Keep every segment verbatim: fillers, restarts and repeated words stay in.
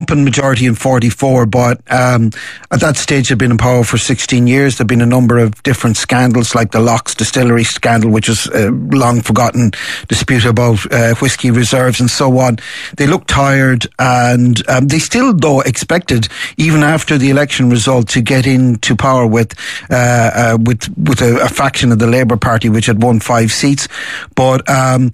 open majority in forty-four, but um, at that stage they'd been in power for sixteen years. There'd been a number of different scandals, like the Locks Distillery scandal, which was a long forgotten dispute about uh, whiskey reserves and so on. They looked tired, and um, they still, though, expected, even after the election result, to get into power with uh, uh, with with a, a faction of the Labour Party which had won five seats. But um,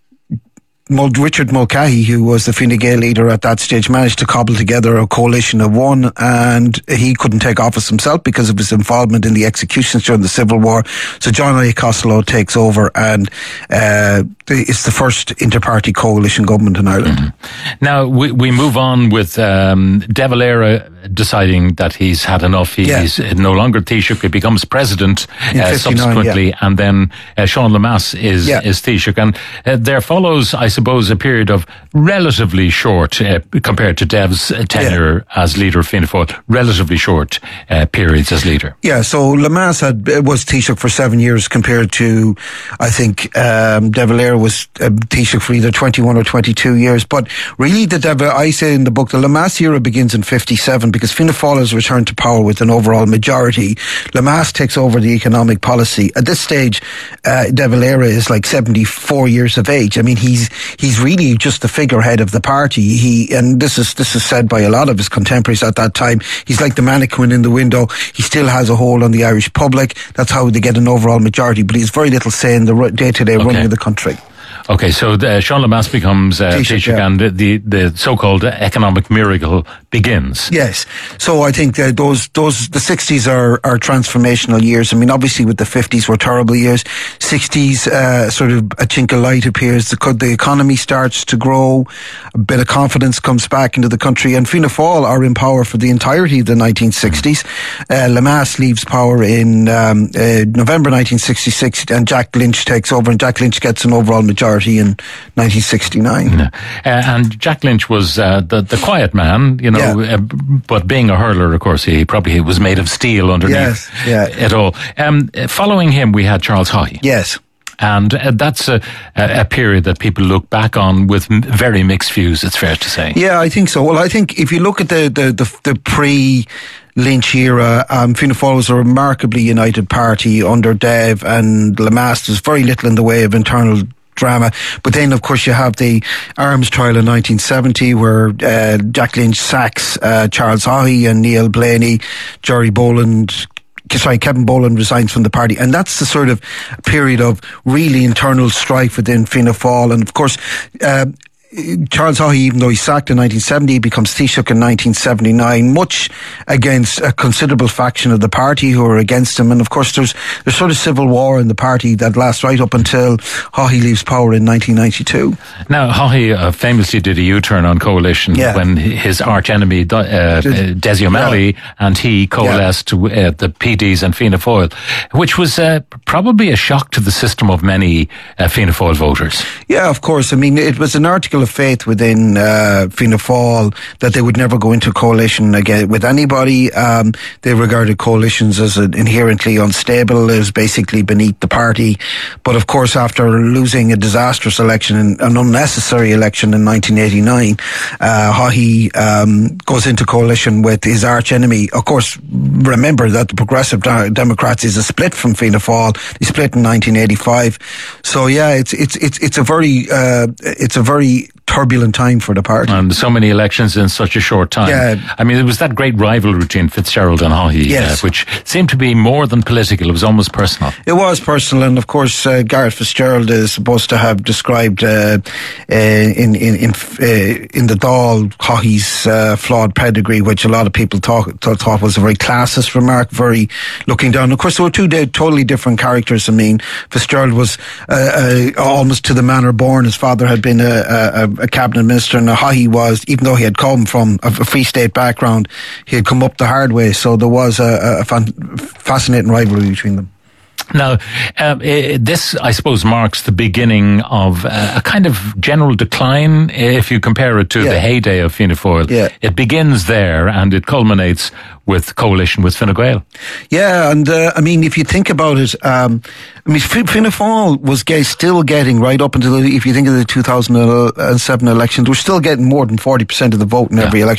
Richard Mulcahy, who was the Fine Gael leader at that stage, managed to cobble together a coalition of one, and he couldn't take office himself because of his involvement in the executions during the Civil War. So John A. Costello takes over, and uh, it's the first inter-party coalition government in Ireland. Mm-hmm. Now, we, we move on with um, De Valera deciding that he's had enough. He, yeah. He's no longer Taoiseach. He becomes president uh, subsequently, yeah. and then uh, Sean Lemass is, yeah. is Taoiseach. And uh, there follows, I suppose, a period of relatively short, uh, compared to Dev's tenure yeah. as leader of Fianna Fáil, relatively short uh, periods as leader. Yeah, so Lemass had, was Taoiseach for seven years compared to, I think, um, De Valera was uh, Taoiseach for either twenty-one or twenty-two years. But really, the De Valera, I say in the book, the Lemass era begins in fifty-seven because Fianna Fáil has returned to power with an overall majority. Lemass takes over the economic policy. At this stage, uh, De Valera is like seventy-four years of age. I mean, he's he's really just the figurehead of the party. He and this is this is said by a lot of his contemporaries at that time. He's like the mannequin in the window. He still has a hold on the Irish public. That's how they get an overall majority. But he has very little say in the day-to-day okay. running of the country. Okay, so uh, Sean Lemass becomes uh, Taoiseach, yeah. and the, the so-called economic miracle begins. Yes, so I think uh, those those the sixties are, are transformational years. I mean, obviously with the fifties were terrible years. sixties, uh, sort of a chink of light appears. The, the economy starts to grow. A bit of confidence comes back into the country, and Fianna Fáil are in power for the entirety of the nineteen sixties. Uh, Lemass leaves power in um, uh, November nineteen sixty-six, and Jack Lynch takes over, and Jack Lynch gets an overall majority in nineteen sixty-nine. Yeah. Uh, and Jack Lynch was uh, the, the quiet man, you know, yeah. uh, but being a hurler, of course, he probably was made of steel underneath yes, yeah. it all. Um, following him, we had Charles Haughey. Yes. And uh, that's a, a period that people look back on with m- very mixed views, it's fair to say. Yeah, I think so. Well, I think if you look at the, the, the, the pre- Lynch era, um, Fianna Fáil was a remarkably united party under Dev and Lemass. There's very little in the way of internal drama. But then, of course, you have the arms trial in nineteen seventy where uh, Jack Lynch sacks uh, Charles Haughey and Neil Blaney, Jerry Boland. Sorry, Kevin Boland resigns from the party, and that's the sort of period of really internal strife within Fianna Fáil. And of course, uh, Charles Haughey, even though he's sacked in nineteen seventy, becomes Taoiseach in nineteen seventy-nine, much against a considerable faction of the party who are against him. And of course, there's there's sort of civil war in the party that lasts right up until Haughey leaves power in nineteen ninety-two. Now, Haughey uh, famously did a U-turn on coalition yeah. when his arch enemy, uh, Desi O'Malley, yeah. and he coalesced yeah. uh, the P Ds and Fianna Fáil, which was uh, probably a shock to the system of many uh, Fianna Fáil voters. Yeah, of course. I mean, it was an article of faith within uh, Fianna Fáil that they would never go into coalition again with anybody. Um, they regarded coalitions as inherently unstable, as basically beneath the party. But of course, after losing a disastrous election, an unnecessary election in nineteen eighty-nine, uh, Haughey um, goes into coalition with his arch enemy. Of course, remember that the Progressive Democrats is a split from Fianna Fáil. They split in nineteen eighty-five. So yeah, it's it's it's it's a very uh, it's a very turbulent time for the party. And so many elections in such a short time. Yeah. I mean, it was that great rivalry between Fitzgerald and Haughey, yes. uh, which seemed to be more than political. It was almost personal. It was personal, and of course, uh, Gareth Fitzgerald is supposed to have described uh, uh, in in in, uh, in the Dáil Haughey's uh, flawed pedigree, which a lot of people thought, thought was a very classist remark, very looking down. Of course, there were two totally different characters. I mean, Fitzgerald was uh, uh, almost to the manner born. His father had been a, a a cabinet minister, and Haughey was, even though he had come from a Free State background, he had come up the hard way. So there was a, a fan, fascinating rivalry between them. Now, uh, this, I suppose, marks the beginning of uh, a kind of general decline, if you compare it to yeah. the heyday of Fianna Fáil. Yeah. It begins there, and it culminates with coalition with Fine Gael. Yeah, and uh, I mean, if you think about it, um, I mean, Fianna Fáil was gay, still getting, right up until, the, if you think of the two thousand seven election, they were still getting more than forty percent of the vote in yeah. every election.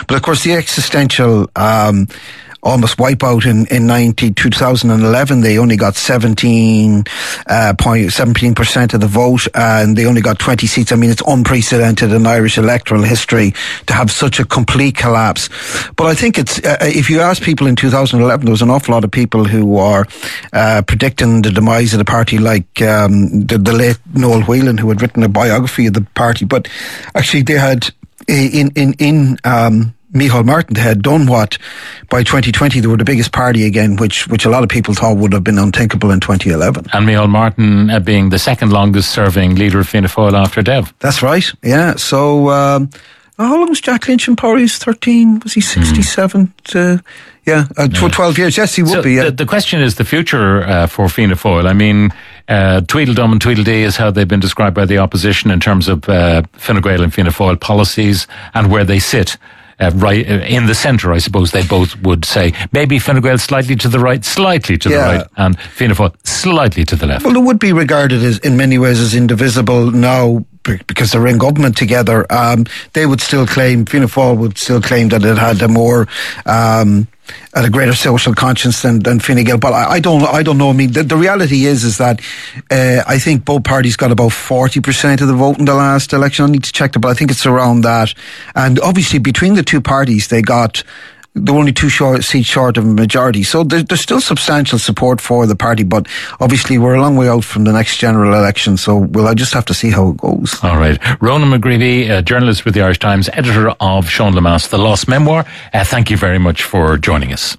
But of course, the existential um, almost wipeout in, in ninety, two thousand eleven, they only got seventeen point seventeen percent of the vote, and they only got twenty seats. I mean, it's unprecedented in Irish electoral history to have such a complete collapse. But I think it's, uh, if you ask people in two thousand eleven, there was an awful lot of people who are uh, predicting the demise of the party, like um, the, the late Noel Whelan, who had written a biography of the party. But actually they had in, in, in, um, Micheál Martin had done what by twenty twenty they were the biggest party again, which which a lot of people thought would have been unthinkable in twenty eleven. And Micheál Martin uh, being the second longest serving leader of Fianna Fáil after Dev. That's right, yeah. So um, how long was Jack Lynch in power? He's thirteen, was he sixty-seven? Mm. To, yeah, uh, yeah, twelve years, yes he would so be. Yeah. The, the question is the future uh, for Fianna Fáil. I mean, uh, Tweedledum and Tweedledee is how they've been described by the opposition in terms of uh, Fine Gael and Fianna Fáil policies and where they sit. Uh, right uh, in the centre, I suppose they both would say. Maybe Fine Gael slightly to the right, slightly to yeah. the right, and Fianna Fáil slightly to the left. Well, it would be regarded as, in many ways, as indivisible now because they're in government together. Um, they would still claim, Fianna Fáil would still claim that it had a more um, at a greater social conscience than, than Fine Gael. But I, I don't, I don't know. I mean, the, the reality is, is that uh, I think both parties got about forty percent of the vote in the last election. I need to check that, but I think it's around that. And obviously, between the two parties, they got. There were only two short, seats short of a majority. So there, there's still substantial support for the party, but obviously we're a long way out from the next general election, so we'll I just have to see how it goes. All right. Ronan McGreevy, a journalist with the Irish Times, editor of Sean Lemass, The Lost Memoir. Uh, thank you very much for joining us.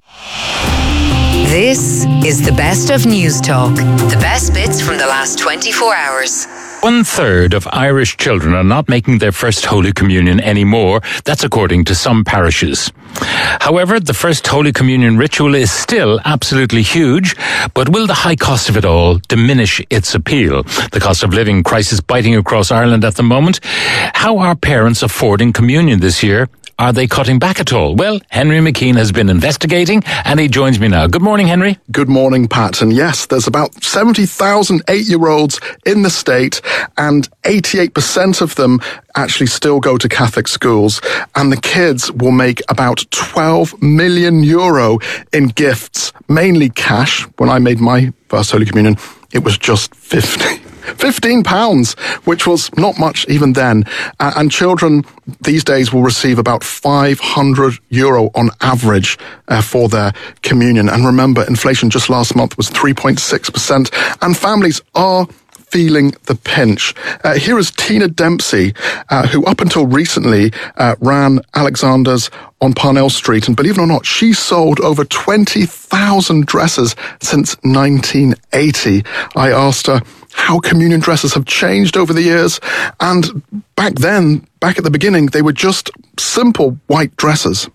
This is the best of News Talk. The best bits from the last twenty-four hours. One third of Irish children are not making their first Holy Communion anymore. That's according to some parishes. However, the first Holy Communion ritual is still absolutely huge, but will the high cost of it all diminish its appeal? The cost of living crisis biting across Ireland at the moment. How are parents affording communion this year? Are they cutting back at all? Well, Henry McKean has been investigating and he joins me now. Good morning, Henry. Good morning, Pat. And yes, there's about seventy thousand eight-year-olds in the state and eighty-eight percent of them actually still go to Catholic schools. And the kids will make about twelve million euro in gifts, mainly cash. When I made my first Holy Communion, it was just fifty. fifteen pounds, which was not much even then. Uh, and children these days will receive about five hundred euro on average uh, for their communion. And remember, inflation just last month was three point six percent, and families are feeling the pinch. Uh, here is Tina Dempsey, uh, who up until recently uh, ran Alexander's on Parnell Street. And believe it or not, she sold over twenty thousand dresses since nineteen eighty. I asked her how communion dresses have changed over the years. And back then, back at the beginning, they were just simple white dresses.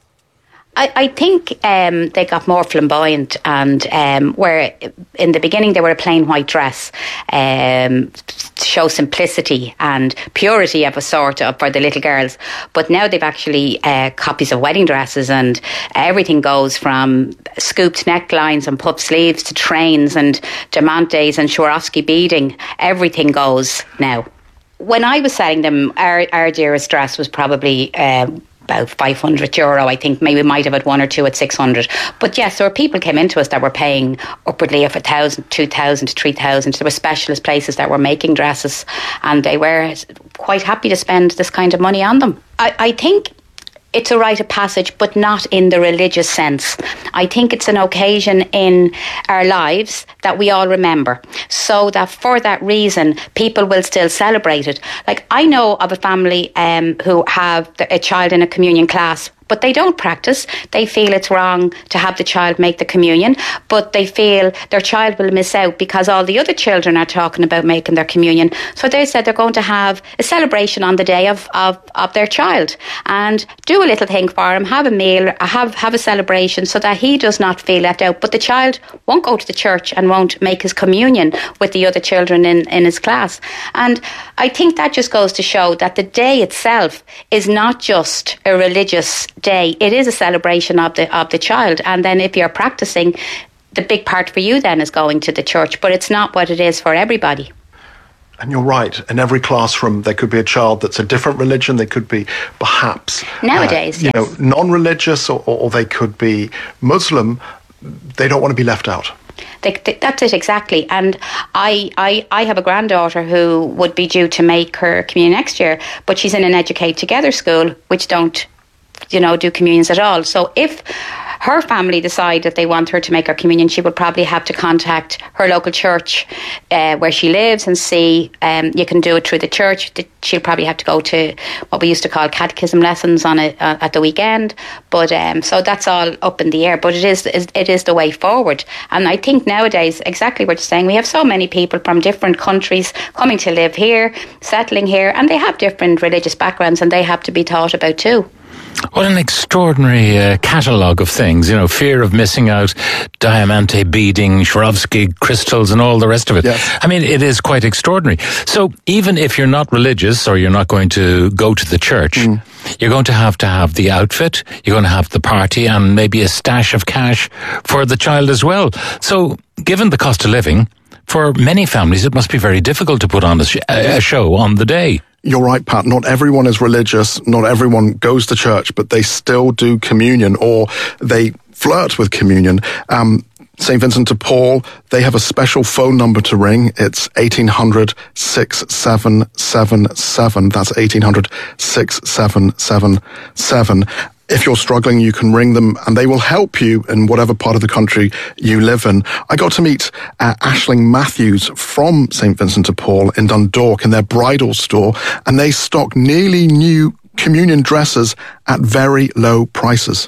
I, I think um, they got more flamboyant, and um, where in the beginning they were a plain white dress um, to show simplicity and purity of a sort of for the little girls. But now they've actually uh, copies of wedding dresses, and everything goes from scooped necklines and puff sleeves to trains and diamantes and Swarovski beading. Everything goes now. When I was selling them, our, our dearest dress was probably Uh, about five hundred euro. I think maybe we might have had one or two at six hundred. But yes, there were people came into us that were paying upwardly of one thousand, two thousand to three thousand. There were specialist places that were making dresses, and they were quite happy to spend this kind of money on them. I, I think it's a rite of passage, but not in the religious sense. I think it's an occasion in our lives that we all remember, so that for that reason, people will still celebrate it. Like, I know of a family um, who have a child in a communion class, but they don't practice. They feel it's wrong to have the child make the communion, but they feel their child will miss out because all the other children are talking about making their communion. So they said they're going to have a celebration on the day of, of, of their child and do a little thing for him, have a meal, have, have a celebration so that he does not feel left out. But the child won't go to the church and won't make his communion with the other children in, in his class. And I think that just goes to show that the day itself is not just a religious day. It is a celebration of the of the child. And then if you're practicing, the big part for you then is going to the church, but it's not what it is for everybody. And you're right. In every classroom, there could be a child that's a different religion. They could be perhaps nowadays, uh, you yes. know, non-religious, or, or they could be Muslim. They don't want to be left out. They, they, that's it, exactly. And I, I, I have a granddaughter who would be due to make her communion next year, but she's in an Educate Together school, which don't, you know, do communions at all. So if her family decide that they want her to make her communion, she would probably have to contact her local church uh, where she lives and see. Um, you can do it through the church. She'll probably have to go to what we used to call catechism lessons on it uh, at the weekend. But um, so that's all up in the air. But it is it is the way forward. And I think nowadays, exactly what you're saying, we have so many people from different countries coming to live here, settling here, and they have different religious backgrounds, and they have to be taught about too. What an extraordinary uh, catalogue of things, you know, fear of missing out, diamante beading, Swarovski crystals and all the rest of it. Yes. I mean, it is quite extraordinary. So even if you're not religious or you're not going to go to the church, mm. you're going to have to have the outfit, you're going to have the party and maybe a stash of cash for the child as well. So given the cost of living, for many families, it must be very difficult to put on a, sh- a show on the day. You're right, Pat. Not everyone is religious. Not everyone goes to church, but they still do communion, or they flirt with communion. Um, Saint Vincent de Paul, they have a special phone number to ring. It's eighteen hundred, six seven seven seven. That's eighteen hundred, six seven seven seven. If you're struggling, you can ring them and they will help you in whatever part of the country you live in. I got to meet uh, Aisling Matthews from Saint Vincent de Paul in Dundalk in their bridal store, and they stock nearly new communion dresses at very low prices.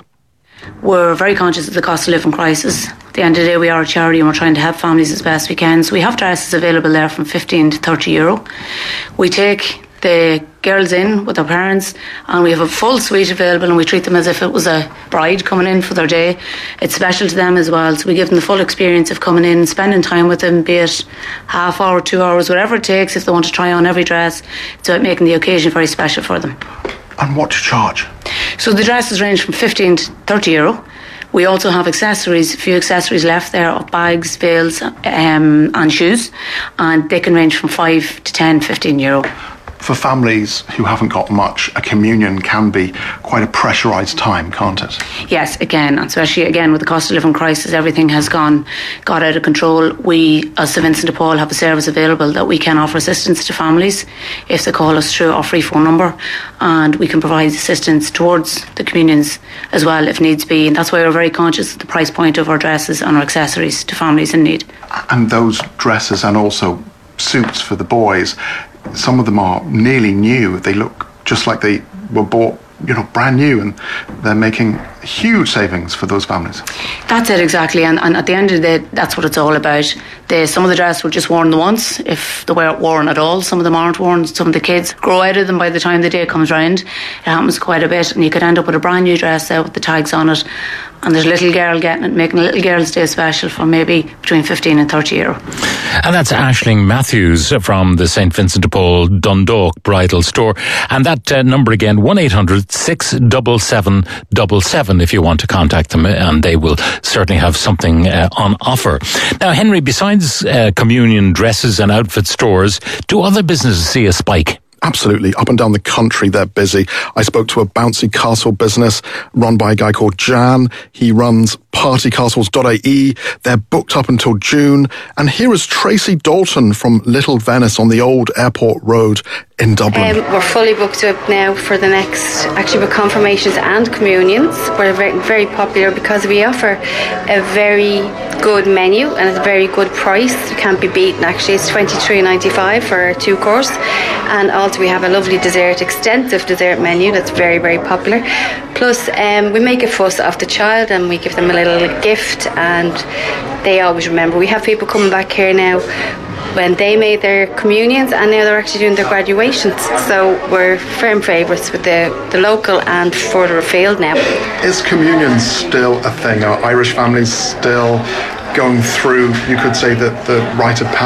We're very conscious of the cost of living crisis. At the end of the day, we are a charity and we're trying to help families as best we can. So we have dresses available there from fifteen to thirty euro. We take the girls in with their parents and we have a full suite available, and we treat them as if it was a bride coming in for their day. It's special to them as well, so we give them the full experience of coming in, spending time with them, be it half hour, two hours, whatever it takes. If they want to try on every dress, it's about making the occasion very special for them. And what to charge? So the dresses range from fifteen to thirty euro. We also have accessories, a few accessories left there, bags, veils um, and shoes, and they can range from five to ten, fifteen euro. For families who haven't got much, a communion can be quite a pressurised time, can't it? Yes, again, especially again with the cost of living crisis, everything has gone got out of control. We, as Saint Vincent de Paul, have a service available that we can offer assistance to families if they call us through our free phone number, and we can provide assistance towards the communions as well if needs be. And that's why we're very conscious of the price point of our dresses and our accessories to families in need. And those dresses and also suits for the boys, some of them are nearly new. They look just like they were bought, you know, brand new, and they're making huge savings for those families. That's it, exactly. And, and at the end of the day, that's what it's all about. The, some of the dresses were just worn once, if they weren't worn at all. Some of them aren't worn. Some of the kids grow out of them by the time the day comes round. It happens quite a bit, and you could end up with a brand new dress there with the tags on it, and there's a little girl getting it, making a little girl's day special for maybe between fifteen and thirty euro. And that's Aisling Matthews from the Saint Vincent de Paul Dundalk Bridal Store. And that uh, number again, one eight hundred, six seven seven seven seven if you want to contact them, and they will certainly have something uh, on offer. Now, Henry, besides uh, communion dresses and outfit stores, do other businesses see a spike? Absolutely. Up and down the country, they're busy. I spoke to a bouncy castle business run by a guy called Jan. He runs party castles dot I E. They're booked up until June. And here is Tracy Dalton from Little Venice on the old airport road in Dublin. Um, we're fully booked up now for the next, actually with confirmations and communions. We're very, very popular because we offer a very good menu and it's a very good price. It can't be beaten actually. It's twenty-three ninety-five for a two course, and also we have a lovely dessert, extensive dessert menu that's very, very popular. Plus um, we make a fuss of the child and we give them a little gift, and they always remember. We have people coming back here now when they made their communions, and now they're actually doing their graduations. So we're firm favourites with the, the local and further afield now. Is communion still a thing? Are Irish families still going through, you could say, the, the rite of passage?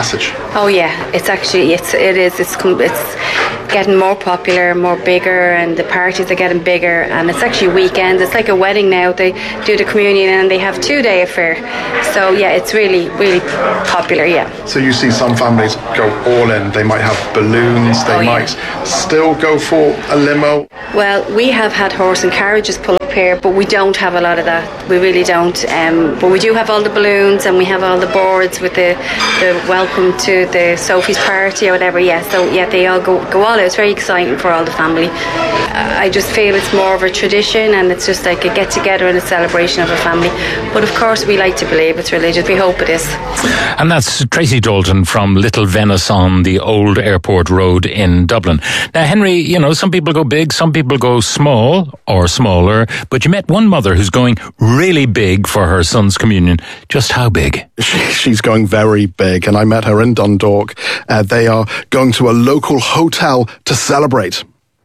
Oh yeah, it's actually it's it is it's it's getting more popular, more bigger, and the parties are getting bigger, and it's actually weekends. It's like a wedding now. They do the communion and they have two day affair. So yeah, it's really really popular. Yeah. So you see some families go all in. They might have balloons. They oh, might yeah. still go for a limo. Well, we have had horse and carriages pull up here, but we don't have a lot of that. We really don't. Um, but we do have all the balloons, and we have all the boards with the the welcome to the Sophie's party or whatever. Yeah. So yeah, they all go go all out. It's very exciting for all the family. Uh, I just feel it's more of a tradition, and it's just like a get together and a celebration of a family. But of course, we like to believe it's religious. We hope it is. And that's Tracy Dalton from Little Venice on the Old Airport Road in Dublin. Now, Henry, you know, some people go big, some people go small or smaller, but you met one mother who's going really big for her son's communion. Just how big? She's going very big, and I met her in Dundalk. Uh, they are going to a local hotel to celebrate.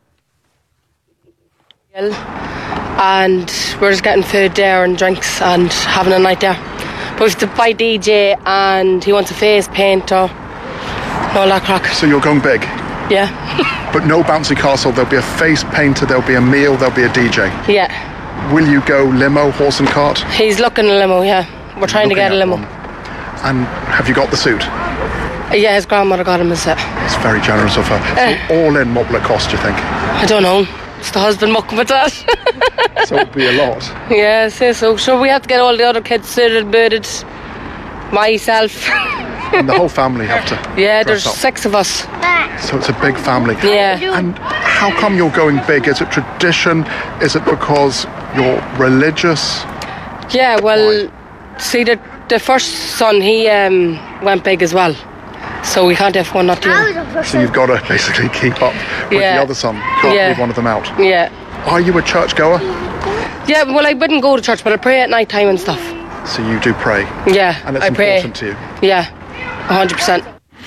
And we're just getting food there and drinks and having a night there. But we have to buy D J, and he wants a face painter and all that crack. So you're going big? Yeah. But no bouncy castle. There'll be a face painter, there'll be a meal, there'll be a D J. Yeah. Will you go limo, horse and cart? He's looking a limo, yeah. We're trying to get a limo. One. And have you got the suit? Yeah, his grandmother got him a set. It's very generous of her. Uh, so all in, what will it cost, do you think? I don't know. It's the husband mucking with that. So it'll be a lot. Yeah, say so. Sure, we have to get all the other kids suited, booted. Myself. And the whole family have to. Yeah, there's up. six of us. So it's a big family. Yeah. And how come you're going big? Is it tradition? Is it because you're religious? Yeah, well, Why? see, the, the first son, he um, went big as well. So we can't have one not doing it. So you've got to basically keep up with yeah. the other son. Can't yeah. leave one of them out. Yeah. Are you a churchgoer? Yeah, well, I wouldn't go to church, but I pray at night time and stuff. So you do pray? Yeah, And it's I pray. important to you? Yeah, one hundred percent.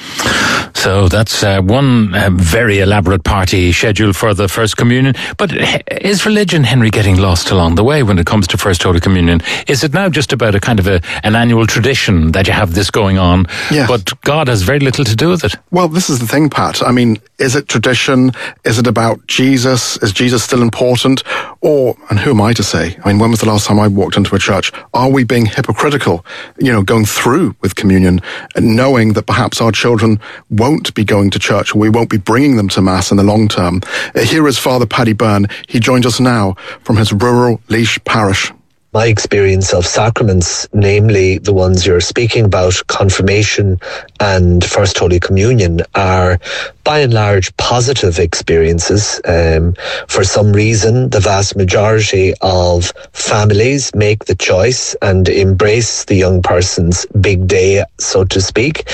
So that's uh, one uh, very elaborate party scheduled for the First Communion. But is religion, Henry, getting lost along the way when it comes to First Holy Communion? Is it now just about a kind of a, an annual tradition that you have this going on, yes. but God has very little to do with it? Well, this is the thing, Pat. I mean, is it tradition? Is it about Jesus? Is Jesus still important? Or, and who am I to say? I mean, when was the last time I walked into a church? Are we being hypocritical, you know, going through with communion and knowing that perhaps our children won't be going to church, or we won't be bringing them to Mass in the long term? Uh, here is Father Paddy Byrne. He joins us now from his rural Laois parish. My experience of sacraments, namely the ones you're speaking about, confirmation and First Holy Communion, are by and large positive experiences. Um, for some reason, the vast majority of families make the choice and embrace the young person's big day, so to speak.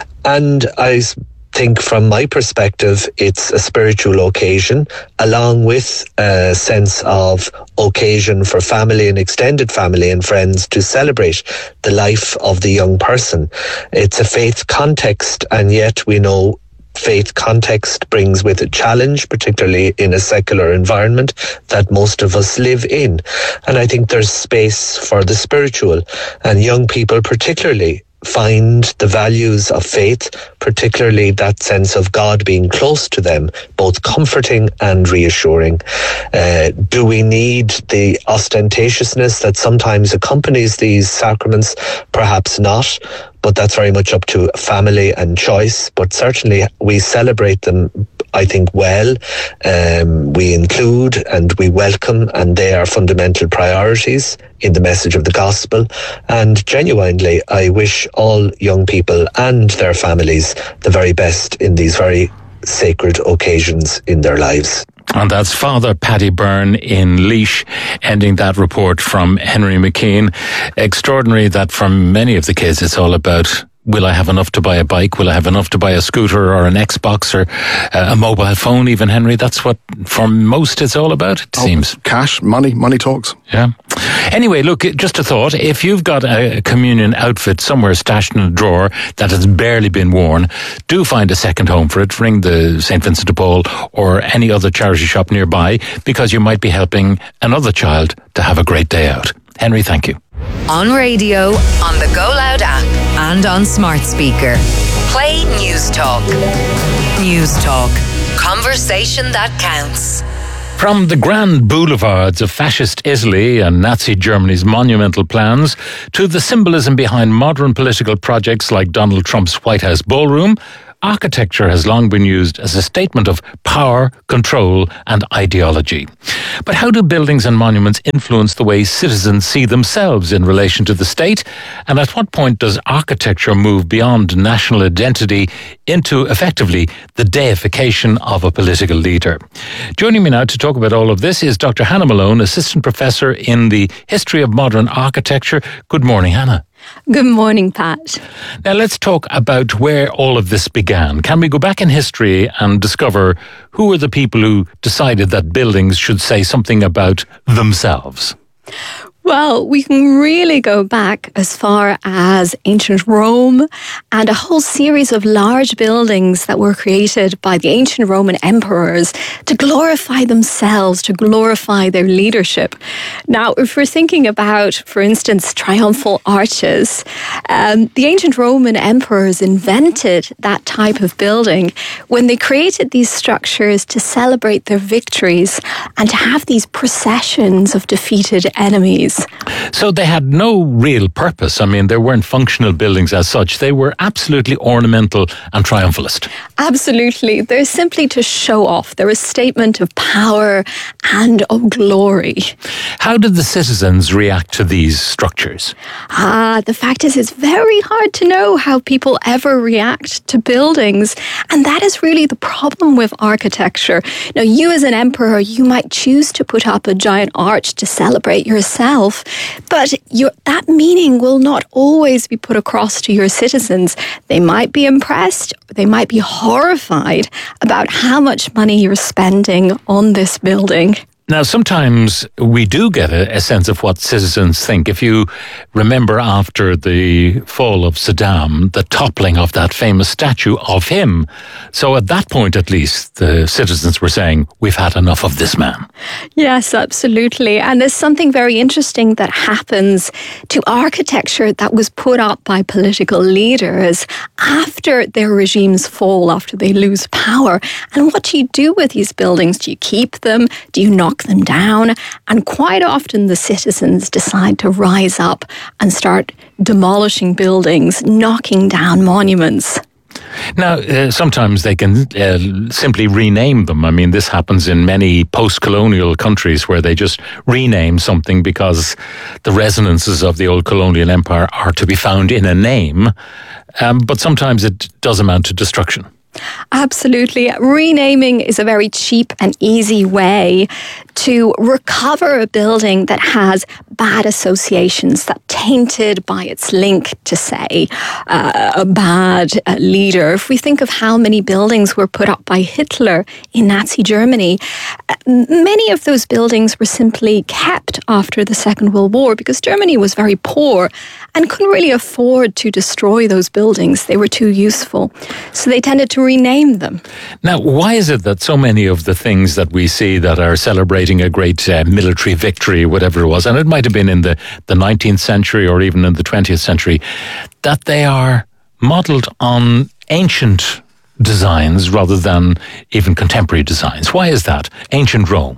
And I think from my perspective, it's a spiritual occasion, along with a sense of occasion for family and extended family and friends to celebrate the life of the young person. It's a faith context, and yet we know faith context brings with it challenge, particularly in a secular environment that most of us live in. And I think there's space for the spiritual, and young people particularly find the values of faith, particularly that sense of God being close to them, both comforting and reassuring. Uh, do we need the ostentatiousness that sometimes accompanies these sacraments? Perhaps not, but that's very much up to family and choice. But certainly we celebrate them, I think, well. Um, we include and we welcome, and they are fundamental priorities in the message of the gospel. And genuinely, I wish all young people and their families the very best in these very sacred occasions in their lives. And that's Father Paddy Byrne in Laois, ending that report from Henry McKean. Extraordinary that for many of the kids it's all about, will I have enough to buy a bike? Will I have enough to buy a scooter or an Xbox or uh, a mobile phone even, Henry? That's what for most it's all about, it oh, seems. Cash, money, money talks. Yeah. Anyway, look, just a thought. If you've got a communion outfit somewhere stashed in a drawer that has barely been worn, do find a second home for it. Ring the Saint Vincent de Paul or any other charity shop nearby, because you might be helping another child to have a great day out. Henry, thank you. On radio, on the Go Loud app, and on smart speaker. Play City News Talk. News Talk. Conversation that counts. From the grand boulevards of fascist Italy and Nazi Germany's monumental plans to the symbolism behind modern political projects like Donald Trump's White House ballroom, architecture has long been used as a statement of power, control, and ideology. But how do buildings and monuments influence the way citizens see themselves in relation to the state? And at what point does architecture move beyond national identity into, effectively, the deification of a political leader? Joining me now to talk about all of this is Doctor Hannah Malone, Assistant Professor in the History of Modern Architecture. Good morning, Hannah. Good morning, Pat. Now let's talk about where all of this began. Can we go back in history and discover who were the people who decided that buildings should say something about themselves? Well, we can really go back as far as ancient Rome and a whole series of large buildings that were created by the ancient Roman emperors to glorify themselves, to glorify their leadership. Now, if we're thinking about, for instance, triumphal arches, um, the ancient Roman emperors invented that type of building when they created these structures to celebrate their victories and to have these processions of defeated enemies. So they had no real purpose. I mean, there weren't functional buildings as such. They were absolutely ornamental and triumphalist. Absolutely. They're simply to show off. They're a statement of power and of glory. How did the citizens react to these structures? Ah, the fact is, it's very hard to know how people ever react to buildings. And that is really the problem with architecture. Now, you as an emperor, you might choose to put up a giant arch to celebrate yourself. But your, that meaning will not always be put across to your citizens. They might be impressed, they might be horrified about how much money you're spending on this building. Now, sometimes we do get a, a sense of what citizens think. If you remember after the fall of Saddam, the toppling of that famous statue of him. So at that point, at least, the citizens were saying, we've had enough of this man. Yes, absolutely. And there's something very interesting that happens to architecture that was put up by political leaders after their regimes fall, after they lose power. And what do you do with these buildings? Do you keep them? Do you knock them down? And quite often the citizens decide to rise up and start demolishing buildings, knocking down monuments. Now, uh, sometimes they can uh, simply rename them. I mean, this happens in many post-colonial countries where they just rename something because the resonances of the old colonial empire are to be found in a name. Um, but sometimes it does amount to destruction. Absolutely. Renaming is a very cheap and easy way to recover a building that has bad associations, that tainted by its link to, say, uh, a bad uh, leader. If we think of how many buildings were put up by Hitler in Nazi Germany, uh, many of those buildings were simply kept after the Second World War because Germany was very poor and couldn't really afford to destroy those buildings. They were too useful. So they tended to rename them. Now, why is it that so many of the things that we see that are celebrating a great uh, military victory, whatever it was, and it might have been in the, the nineteenth century or even in the twentieth century, that they are modelled on ancient designs rather than even contemporary designs? Why is that? Ancient Rome.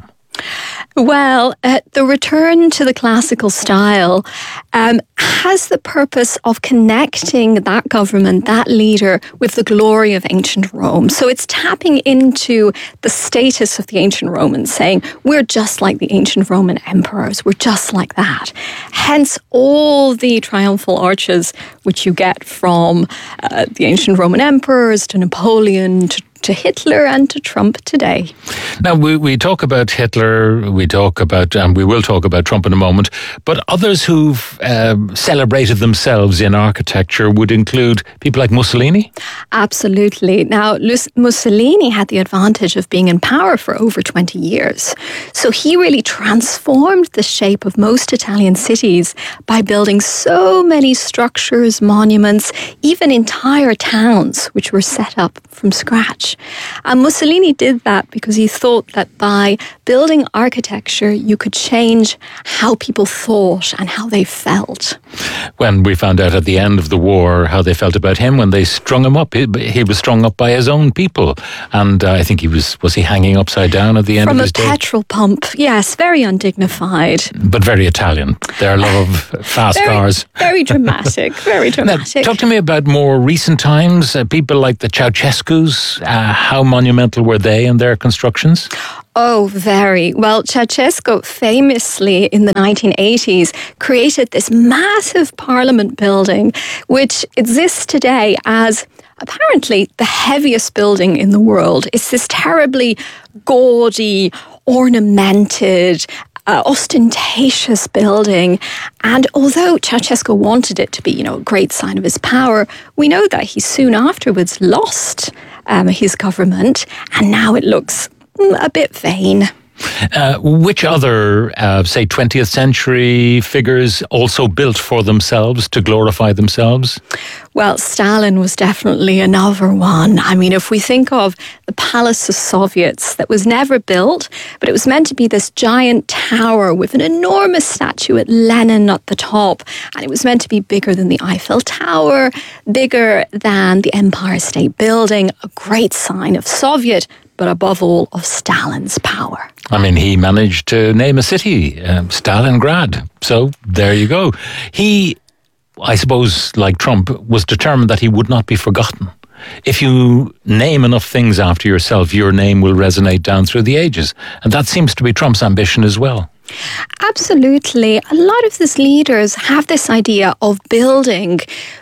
Well, uh, the return to the classical style um, has the purpose of connecting that government, that leader, with the glory of ancient Rome. So it's tapping into the status of the ancient Romans, saying, we're just like the ancient Roman emperors. We're just like that. Hence, all the triumphal arches which you get from uh, the ancient Roman emperors to Napoleon to to Hitler and to Trump today. Now, we, we talk about Hitler, we talk about, and we will talk about Trump in a moment, but others who've um, celebrated themselves in architecture would include people like Mussolini? Absolutely. Now, Mussolini had the advantage of being in power for over twenty years. So he really transformed the shape of most Italian cities by building so many structures, monuments, even entire towns, which were set up from scratch. change. And Mussolini did that because he thought that by building architecture, you could change how people thought and how they felt. When we found out at the end of the war how they felt about him when they strung him up, he, he was strung up by his own people. And uh, I think he was, was he hanging upside down at the end From of his day? From a petrol pump, yes, very undignified. But very Italian. Their love of fast very, cars. Very dramatic, very dramatic. Now, talk to me about more recent times, uh, people like the Ceausescus. Uh, how monumental were they in their constructions? Oh, very. Well, Ceausescu famously in the nineteen eighties created this massive parliament building, which exists today as apparently the heaviest building in the world. It's this terribly gaudy, ornamented, Uh, ostentatious building. And although Ceausescu wanted it to be, you know, a great sign of his power, we know that he soon afterwards lost um, his government, and now it looks mm, a bit vain. Uh, which other, uh, say, twentieth century figures also built for themselves to glorify themselves? Well, Stalin was definitely another one. I mean, if we think of the Palace of Soviets that was never built, but it was meant to be this giant tower with an enormous statue at Lenin at the top. And it was meant to be bigger than the Eiffel Tower, bigger than the Empire State Building, a great sign of Soviet, but above all, of Stalin's power. I mean, he managed to name a city, uh, Stalingrad. So there you go. He, I suppose, like Trump, was determined that he would not be forgotten. If you name enough things after yourself, your name will resonate down through the ages. And that seems to be Trump's ambition as well. Absolutely. A lot of these leaders have this idea of building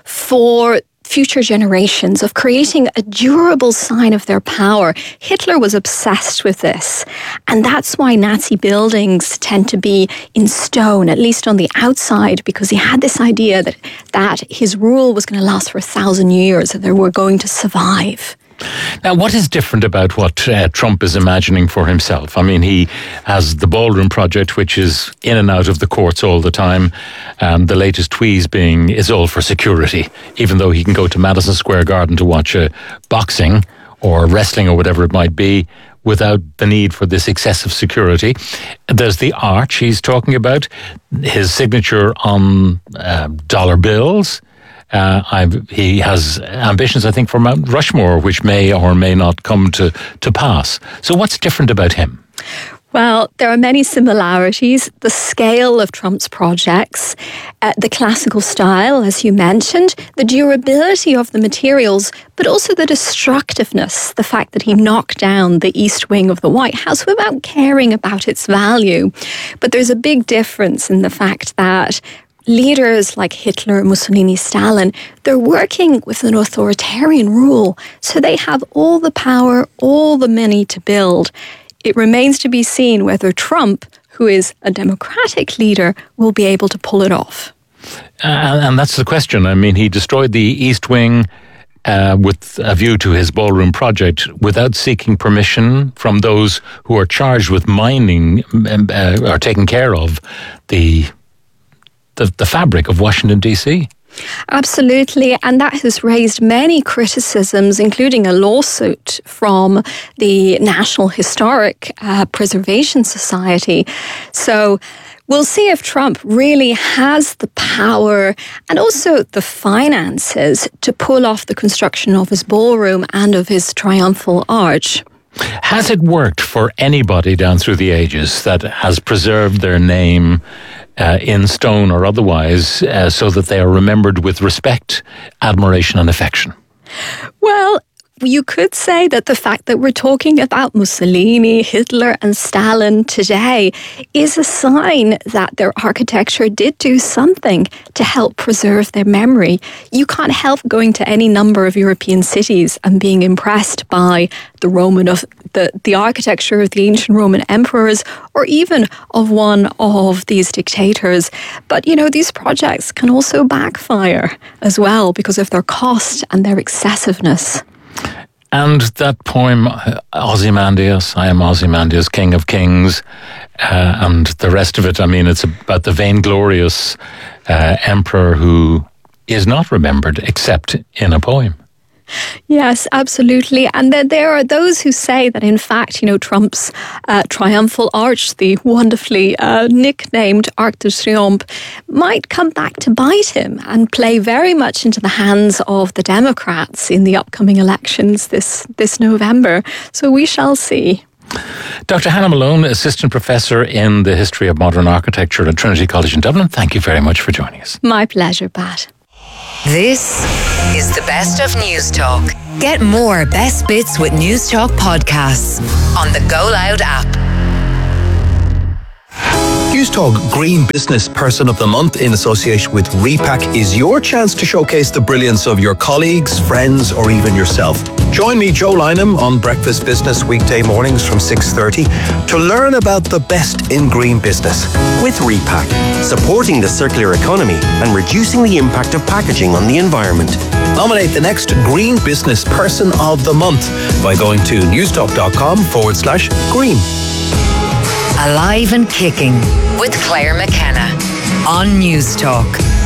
for future generations, of creating a durable sign of their power. Hitler was obsessed with this. And that's why Nazi buildings tend to be in stone, at least on the outside, because he had this idea that, that his rule was going to last for a thousand years, that they were going to survive. Now, what is different about what uh, Trump is imagining for himself? I mean, he has the Ballroom Project, which is in and out of the courts all the time. Um, the latest tweeze being, is all for security, even though he can go to Madison Square Garden to watch uh, boxing or wrestling or whatever it might be without the need for this excessive security. There's the arch he's talking about, his signature on uh, dollar bills. Uh, I've, he has ambitions, I think, for Mount Rushmore, which may or may not come to, to pass. So what's different about him? Well, there are many similarities. The scale of Trump's projects, uh, the classical style, as you mentioned, the durability of the materials, but also the destructiveness, the fact that he knocked down the East Wing of the White House without caring about its value. But there's a big difference in the fact that leaders like Hitler, Mussolini, Stalin, they're working with an authoritarian rule. So they have all the power, all the money to build. It remains to be seen whether Trump, who is a democratic leader, will be able to pull it off. Uh, and that's the question. I mean, he destroyed the East Wing uh, with a view to his Ballroom Project without seeking permission from those who are charged with mining uh, or taking care of the The, the fabric of Washington, D C. Absolutely, and that has raised many criticisms, including a lawsuit from the National Historic uh, Preservation Society. So we'll see if Trump really has the power and also the finances to pull off the construction of his ballroom and of his triumphal arch. Has it worked for anybody down through the ages that has preserved their name uh, in stone or otherwise uh, so that they are remembered with respect, admiration and affection? Well, you could say that the fact that we're talking about Mussolini, Hitler and Stalin today is a sign that their architecture did do something to help preserve their memory. You can't help going to any number of European cities and being impressed by the Roman of the, the architecture of the ancient Roman emperors or even of one of these dictators. But, you know, these projects can also backfire as well because of their cost and their excessiveness. And that poem, Ozymandias, I am Ozymandias, King of Kings, uh, and the rest of it, I mean, it's about the vainglorious uh, emperor who is not remembered except in a poem. Yes, absolutely. And then there are those who say that, in fact, you know, Trump's uh, triumphal arch, the wonderfully uh, nicknamed Arc de Triomphe, might come back to bite him and play very much into the hands of the Democrats in the upcoming elections this, this November. So we shall see. Doctor Hannah Malone, Assistant Professor in the History of Modern Architecture at Trinity College in Dublin, thank you very much for joining us. My pleasure, Pat. This is the best of News Talk. Get more best bits with News Talk podcasts on the Go Loud app. Newstalk Green Business Person of the Month in association with Repack is your chance to showcase the brilliance of your colleagues, friends, or even yourself. Join me, Joe Lynham, on Breakfast Business weekday mornings from six thirty to learn about the best in green business. With Repack, supporting the circular economy and reducing the impact of packaging on the environment. Nominate the next Green Business Person of the Month by going to newstalk.com forward slash green. Alive and Kicking with Claire McKenna on News Talk.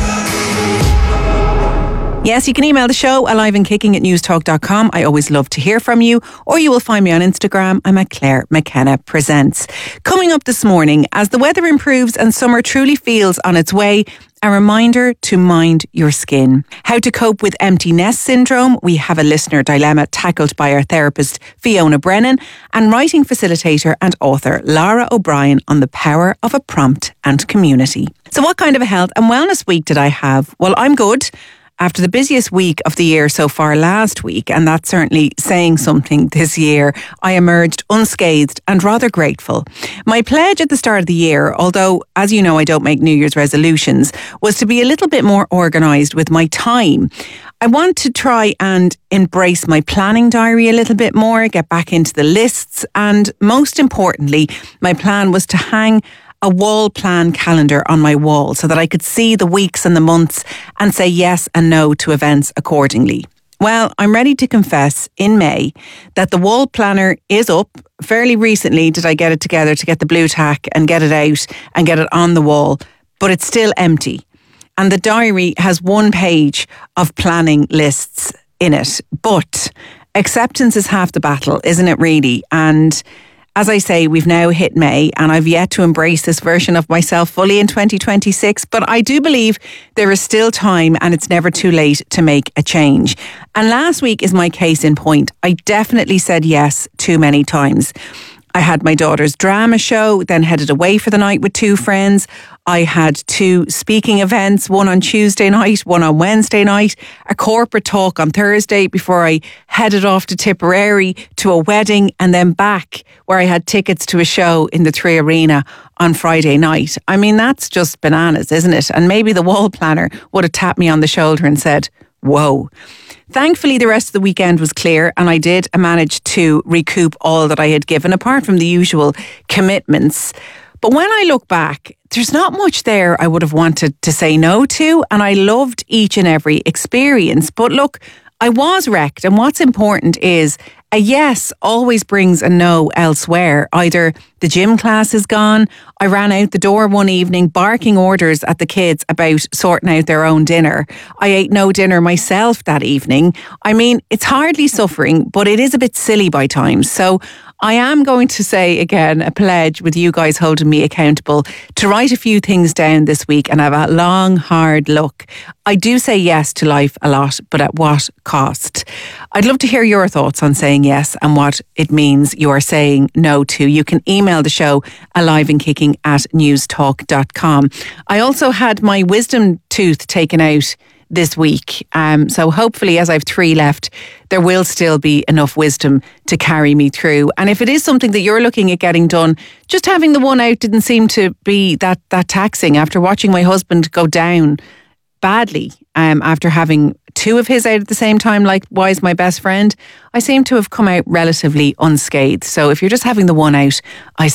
Yes, you can email the show alive and kicking at newstalk dot com. I always love to hear from you, or you will find me on Instagram. I'm at Claire McKenna Presents. Coming up this morning, as the weather improves and summer truly feels on its way, a reminder to mind your skin. How to cope with empty nest syndrome. We have a listener dilemma tackled by our therapist Fiona Brennan, and writing facilitator and author Lara O'Brien on the power of a prompt and community. So what kind of a health and wellness week did I have? Well, I'm good. After the busiest week of the year so far last week, and that's certainly saying something this year, I emerged unscathed and rather grateful. My pledge at the start of the year, although, as you know, I don't make New Year's resolutions, was to be a little bit more organised with my time. I want to try and embrace my planning diary a little bit more, get back into the lists, and most importantly, my plan was to hang a wall plan calendar on my wall so that I could see the weeks and the months and say yes and no to events accordingly. Well, I'm ready to confess in May that the wall planner is up. Fairly recently did I get it together to get the blue tack and get it out and get it on the wall, but it's still empty. And the diary has one page of planning lists in it. But acceptance is half the battle, isn't it really? And as I say, we've now hit May and I've yet to embrace this version of myself fully in twenty twenty-six, but I do believe there is still time and it's never too late to make a change. And last week is my case in point. I definitely said yes too many times. I had my daughter's drama show, then headed away for the night with two friends. I had two speaking events, one on Tuesday night, one on Wednesday night, a corporate talk on Thursday before I headed off to Tipperary to a wedding, and then back where I had tickets to a show in the Three Arena on Friday night. I mean, that's just bananas, isn't it? And maybe the wall planner would have tapped me on the shoulder and said, whoa. Thankfully, the rest of the weekend was clear and I did manage to recoup all that I had given, apart from the usual commitments. But when I look back, there's not much there I would have wanted to say no to, and I loved each and every experience. But look, I was wrecked, and what's important is a yes always brings a no elsewhere. Either the gym class is gone, I ran out the door one evening barking orders at the kids about sorting out their own dinner. I ate no dinner myself that evening. I mean, it's hardly suffering, but it is a bit silly by times. So I am going to say again, a pledge with you guys holding me accountable to write a few things down this week and have a long, hard look. I do say yes to life a lot, but at what cost? I'd love to hear your thoughts on saying yes and what it means you are saying no to. You can email the show alive and kicking at newstalk dot com. I also had my wisdom tooth taken out this week. Um, so hopefully, as I've three left, there will still be enough wisdom to carry me through. And if it is something that you're looking at getting done, just having the one out didn't seem to be that that taxing after watching my husband go down badly um, after having two of his out at the same time, likewise my best friend. I seem to have come out relatively unscathed. So if you're just having the one out, I say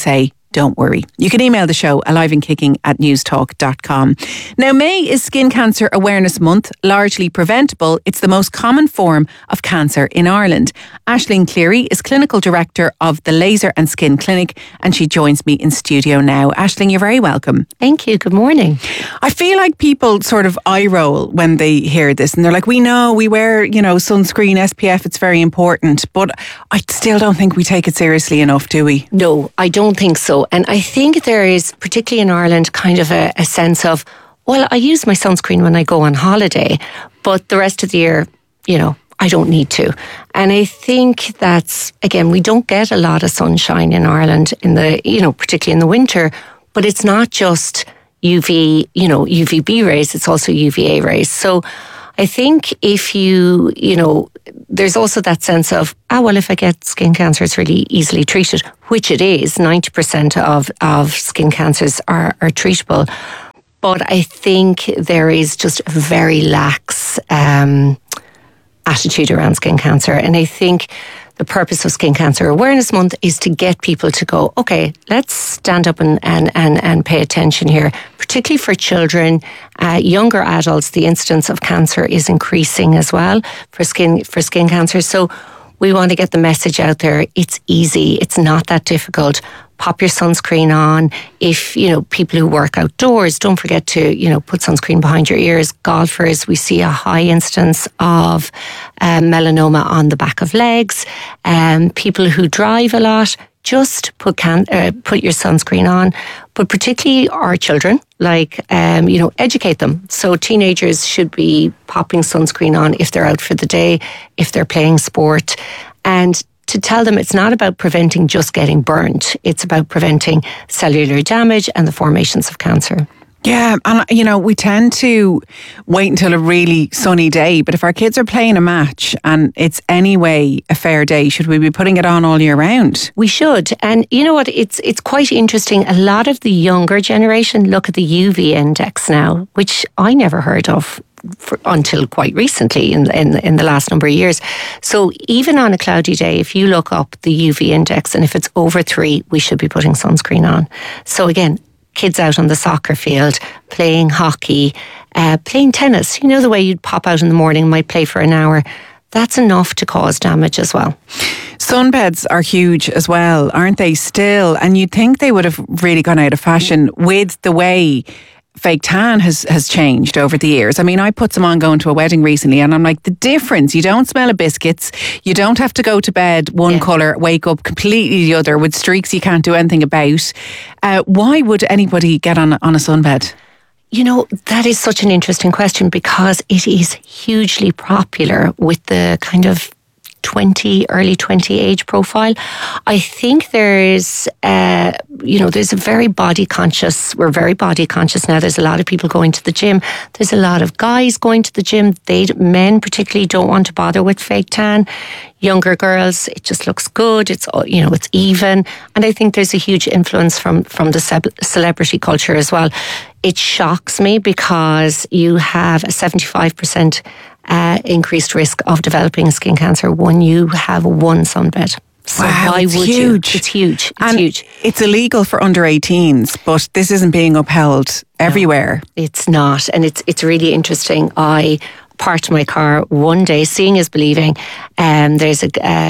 don't worry. You can email the show alive and kicking at newstalk dot com. Now, May is Skin Cancer Awareness Month, largely preventable. It's the most common form of cancer in Ireland. Aisling Cleary is Clinical Director of the Laser and Skin Clinic, and she joins me in studio now. Aisling, you're very welcome. Thank you. Good morning. I feel like people sort of eye roll when they hear this, and they're like, we know, we wear, you know, sunscreen, S P F, it's very important, but I still don't think we take it seriously enough, do we? No, I don't think so. And I think there is, particularly in Ireland, kind of a, a sense of, well, I use my sunscreen when I go on holiday, but the rest of the year, you know, I don't need to. And I think that's, again, we don't get a lot of sunshine in Ireland in the, you know, particularly in the winter, but it's not just U V, you know, U V B rays, it's also U V A rays. So I think if you, you know, there's also that sense of, ah, well, if I get skin cancer, it's really easily treated, which it is. ninety percent of, of skin cancers are, are treatable. But I think there is just a very lax um, attitude around skin cancer. And I think the purpose of Skin Cancer Awareness Month is to get people to go, okay, let's stand up and, and, and, and pay attention here, particularly for children, uh, younger adults. The incidence of cancer is increasing as well for skin, for skin cancer. So we want to get the message out there. It's easy. It's not that difficult. Pop your sunscreen on. If, you know, people who work outdoors, don't forget to, you know, put sunscreen behind your ears. Golfers, we see a high instance of uh, melanoma on the back of legs. Um, people who drive a lot, just put can uh, put your sunscreen on. But particularly our children, like, um, you know, educate them. So teenagers should be popping sunscreen on if they're out for the day, if they're playing sport. And to tell them it's not about preventing just getting burnt. It's about preventing cellular damage and the formations of cancer. Yeah, and you know, we tend to wait until a really sunny day, but if our kids are playing a match and it's anyway a fair day, should we be putting it on all year round? We should. And you know what, it's it's quite interesting. A lot of the younger generation look at the U V index now, which I never heard of For, until quite recently in, in in the last number of years. So even on a cloudy day, if you look up the U V index and if it's over three, we should be putting sunscreen on. So again, kids out on the soccer field, playing hockey, uh, playing tennis, you know, the way you'd pop out in the morning, might play for an hour, that's enough to cause damage as well. Sunbeds are huge as well, aren't they still? And you'd think they would have really gone out of fashion with the way fake tan has, has changed over the years. I mean, I put some on going to a wedding recently and I'm like, the difference, you don't smell of biscuits, you don't have to go to bed one yeah. colour, wake up completely the other with streaks you can't do anything about. Uh, why would anybody get on, on a sunbed? You know, that is such an interesting question because it is hugely popular with the kind of twenty, early twenty age profile. I think there's, uh, you know, there's a very body conscious, we're very body conscious now. There's a lot of people going to the gym. There's a lot of guys going to the gym. They, men particularly don't want to bother with fake tan. Younger girls, it just looks good. It's, you know, it's even. And I think there's a huge influence from, from the celebrity culture as well. It shocks me because you have a seventy-five percent Uh, increased risk of developing skin cancer when you have one sunbed. So wow, why it's would huge. You? It's huge. It's and huge. It's illegal for under eighteens, but this isn't being upheld everywhere. No, it's not, and it's it's really interesting. I parked my car one day, seeing is believing. Um, there's a,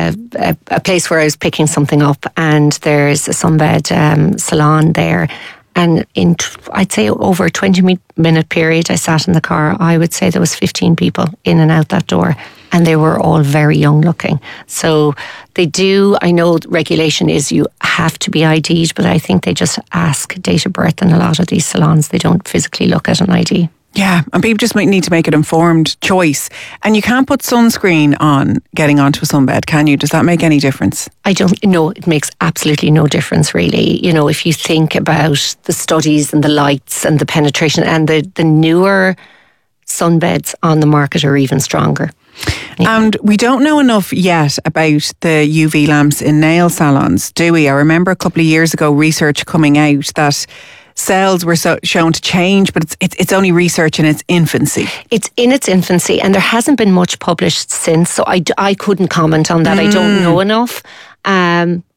a a place where I was picking something up, and there's a sunbed um, salon there. And in, I'd say, over a twenty minute period I sat in the car, I would say there was fifteen people in and out that door. And they were all very young looking. So they do, I know regulation is you have to be I D'd, but I think they just ask date of birth in a lot of these salons. They don't physically look at an I D. Yeah, and people just might need to make an informed choice. And you can't put sunscreen on getting onto a sunbed, can you? Does that make any difference? I don't know. It makes absolutely no difference, really. You know, if you think about the studies and the lights and the penetration and the, the newer sunbeds on the market are even stronger. Yeah. And we don't know enough yet about the U V lamps in nail salons, do we? I remember a couple of years ago research coming out that cells were so shown to change, but it's, it's it's only research in its infancy. It's in its infancy, and there hasn't been much published since, so I, I couldn't comment on that. Mm. I don't know enough. Um,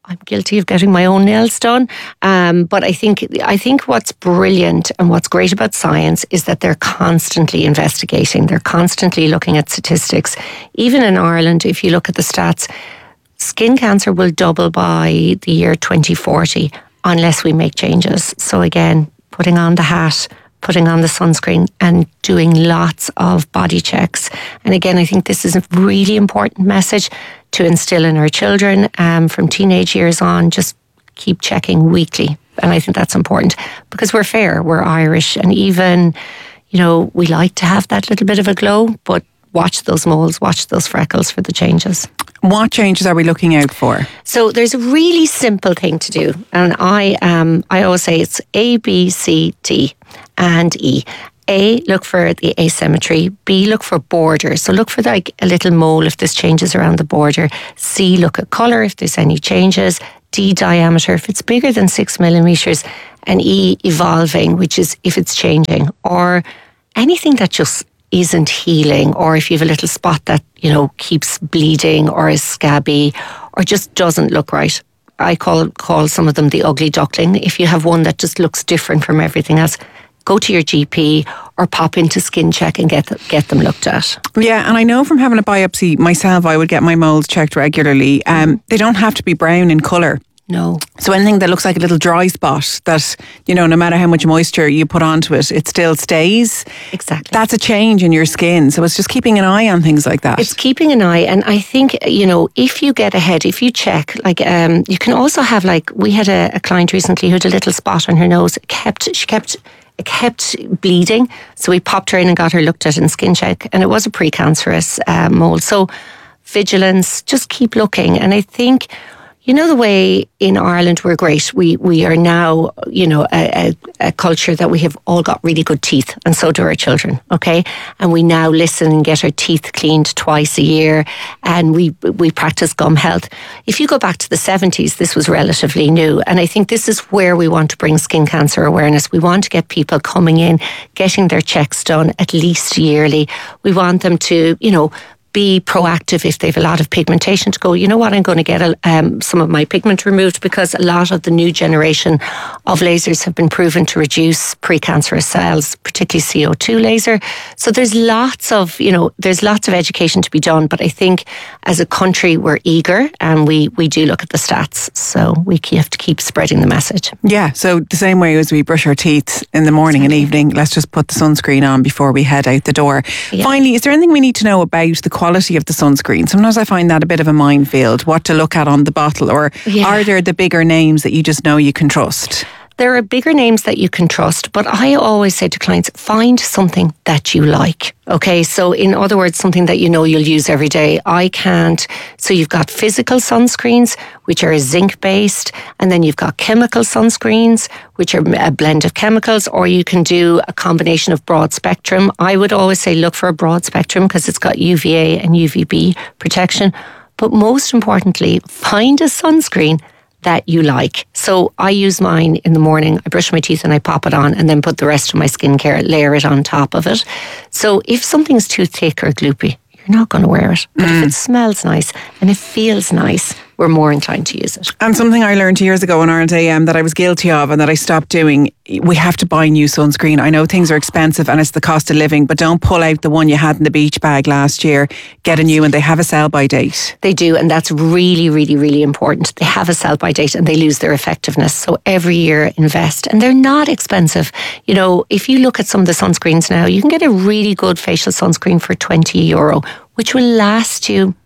I'm guilty of getting my own nails done. Um, but I think I think what's brilliant and what's great about science is that they're constantly investigating. They're constantly looking at statistics. Even in Ireland, if you look at the stats, skin cancer will double by the year twenty forty unless we make changes. So again, putting on the hat, putting on the sunscreen and doing lots of body checks. And again, I think this is a really important message to instill in our children um, from teenage years on. Just keep checking weekly. And I think that's important because we're fair, we're Irish, and even, you know, we like to have that little bit of a glow, but watch those moles, watch those freckles for the changes. What changes are we looking out for? So there's a really simple thing to do. And I um I always say it's A, B, C, D and E. A, look for the asymmetry. B, look for borders. So look for like a little mole if there's changes around the border. C, look at colour if there's any changes. D, diameter if it's bigger than six millimetres. And E, evolving, which is if it's changing. Or anything that just isn't healing, or if you have a little spot that, you know, keeps bleeding or is scabby or just doesn't look right. I call call some of them the ugly duckling. If you have one that just looks different from everything else, go to your G P or pop into Skin Check and get get them looked at. Yeah, and I know from having a biopsy myself, I would get my moles checked regularly. Um, they don't have to be brown in colour. No. So anything that looks like a little dry spot that, you know, no matter how much moisture you put onto it, it still stays. Exactly. That's a change in your skin. So it's just keeping an eye on things like that. It's keeping an eye. And I think, you know, if you get ahead, if you check, like, um, you can also have, like, we had a, a client recently who had a little spot on her nose. It kept, she kept, it kept bleeding. So we popped her in and got her looked at in Skin Check. And it was a precancerous uh, mole. So vigilance, just keep looking. And I think, you know, the way in Ireland we're great. We we are now, you know, a, a, a culture that we have all got really good teeth, and so do our children, okay? And we now listen and get our teeth cleaned twice a year, and we we practice gum health. If you go back to the seventies, this was relatively new, and I think this is where we want to bring skin cancer awareness. We want to get people coming in, getting their checks done at least yearly. We want them to, you know, be proactive if they have a lot of pigmentation, to go, you know what, I'm going to get a, um, some of my pigment removed, because a lot of the new generation of lasers have been proven to reduce precancerous cells, particularly C O two laser. So there's lots of, you know, there's lots of education to be done, but I think as a country we're eager and we, we do look at the stats. So we have to keep spreading the message. Yeah, so the same way as we brush our teeth in the morning exactly. and evening, let's just put the sunscreen on before we head out the door. Yeah. Finally, is there anything we need to know about the quality of the sunscreen? Sometimes I find that a bit of a minefield, what to look at on the bottle, or yeah. are there the bigger names that you just know you can trust? There are bigger names that you can trust, but I always say to clients, find something that you like. Okay, so in other words, something that you know you'll use every day. I can't. So you've got physical sunscreens, which are zinc based, and then you've got chemical sunscreens, which are a blend of chemicals, or you can do a combination of broad spectrum. I would always say look for a broad spectrum because it's got U V A and U V B protection. But most importantly, find a sunscreen that you like. So I use mine in the morning, I brush my teeth and I pop it on, and then put the rest of my skincare, layer it on top of it. So if something's too thick or gloopy, you're not going to wear it. But mm. if it smells nice and it feels nice, we're more inclined to use it. And something I learned years ago in Ireland A M that I was guilty of and that I stopped doing, we have to buy new sunscreen. I know things are expensive and it's the cost of living, but don't pull out the one you had in the beach bag last year. Get a new one. They have a sell-by date. They do, and that's really, really, really important. They have a sell-by date and they lose their effectiveness. So every year invest, and they're not expensive. You know, if you look at some of the sunscreens now, you can get a really good facial sunscreen for twenty euro, which will last you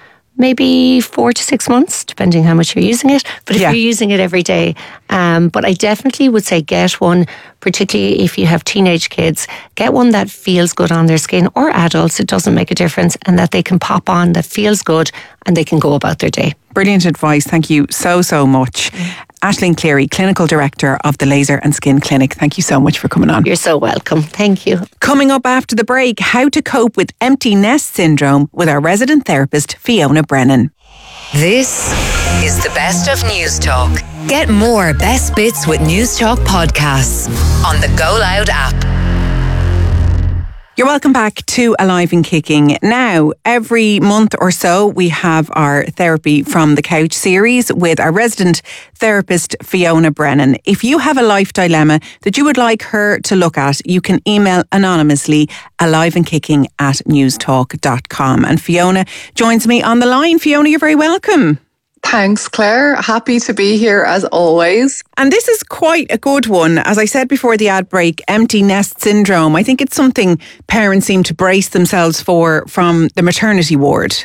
maybe four to six months, depending how much you're using it. But if yeah. you're using it every day, um, but I definitely would say get one, particularly if you have teenage kids, get one that feels good on their skin, or adults, it doesn't make a difference, and that they can pop on, that feels good, and they can go about their day. Brilliant advice. Thank you so, so much. Mm. Aisling Cleary, Clinical Director of the Laser and Skin Clinic. Thank you so much for coming on. You're so welcome. Thank you. Coming up after the break, how to cope with empty nest syndrome with our resident therapist, Fiona Brennan. This is the best of News Talk. Get more best bits with News Talk podcasts on the Go Loud app. You're welcome back to Alive and Kicking. Now, every month or so, we have our Therapy from the Couch series with our resident therapist, Fiona Brennan. If you have a life dilemma that you would like her to look at, you can email anonymously aliveandkicking at newstalk dot com. And Fiona joins me on the line. Fiona, you're very welcome. Thanks, Claire. Happy to be here as always. And this is quite a good one. As I said before the ad break, empty nest syndrome. I think it's something parents seem to brace themselves for from the maternity ward.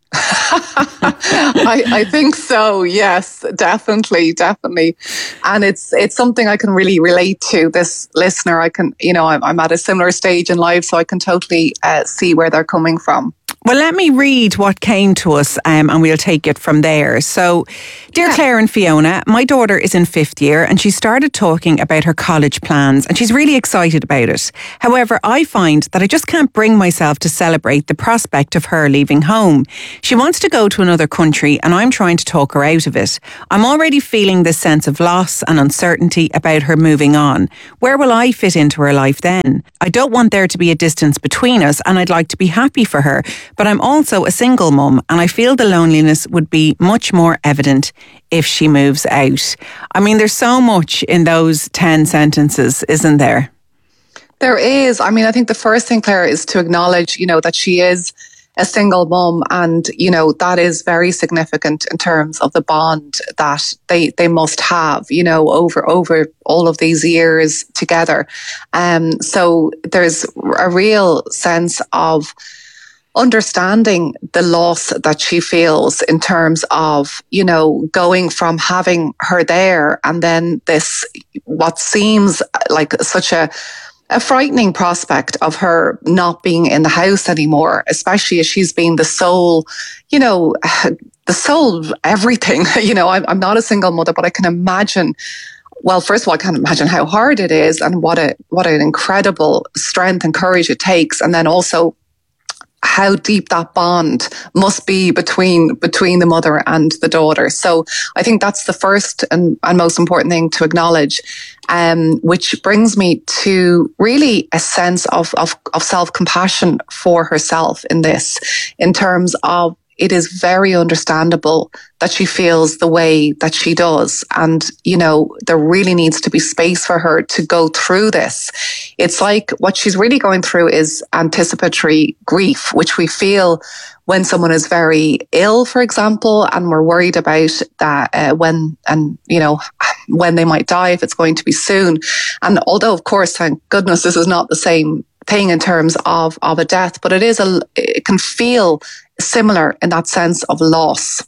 I, I think so. Yes, definitely, definitely. And it's it's something I can really relate to. This listener, I can, you know, I'm, I'm at a similar stage in life, so I can totally uh, see where they're coming from. Well, let me read what came to us um, and we'll take it from there. So, dear yeah. Claire and Fiona, my daughter is in fifth year and she started talking about her college plans and she's really excited about it. However, I find that I just can't bring myself to celebrate the prospect of her leaving home. She wants to go to another country and I'm trying to talk her out of it. I'm already feeling this sense of loss and uncertainty about her moving on. Where will I fit into her life then? I don't want there to be a distance between us and I'd like to be happy for her. But I'm also a single mum and I feel the loneliness would be much more evident if she moves out. I mean, there's so much in those ten sentences, isn't there? There is. I mean, I think the first thing, Claire, is to acknowledge, you know, that she is a single mum and, you know, that is very significant in terms of the bond that they, they must have, you know, over, over all of these years together. Um, so there's a real sense of understanding the loss that she feels in terms of, you know, going from having her there and then this, what seems like such a, a frightening prospect of her not being in the house anymore, especially as she's been the sole, you know, the sole everything. You know, I'm, I'm not a single mother, but I can imagine Well, first of all, I can't imagine how hard it is and what a what an incredible strength and courage it takes. And then also how deep that bond must be between between the mother and the daughter. So I think that's the first and, and most important thing to acknowledge, um, which brings me to really a sense of, of, of self-compassion for herself in this, in terms of it is very understandable that she feels the way that she does. And, you know, there really needs to be space for her to go through this. It's like what she's really going through is anticipatory grief, which we feel when someone is very ill, for example, and we're worried about that uh, when, and, you know, when they might die, if it's going to be soon. And although, of course, thank goodness, this is not the same thing in terms of, of a death, but it is a, it can feel similar in that sense of loss.